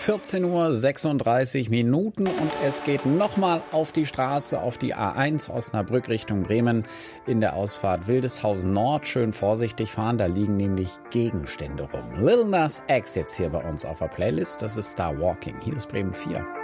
14:36 Uhr und es geht nochmal auf die Straße, auf die A1 Osnabrück Richtung Bremen in der Ausfahrt Wildeshausen Nord. Schön vorsichtig fahren, da liegen nämlich Gegenstände rum. Lil Nas X jetzt hier bei uns auf der Playlist, das ist Star Walking. Hier ist Bremen 4.